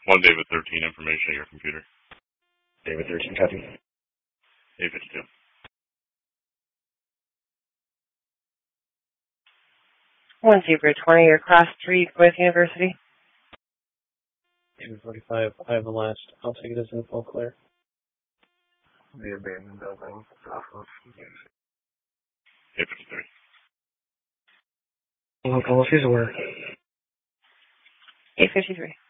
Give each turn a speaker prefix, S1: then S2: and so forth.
S1: One David 13 information at your computer.
S2: David 13, copy.
S1: A52.
S3: One Zebra 20, your class 3, Growth University.
S2: David 45, I have the last. I'll take it as info clear.
S4: The abandoned building off of
S1: A53.
S2: All policies were.
S3: A53.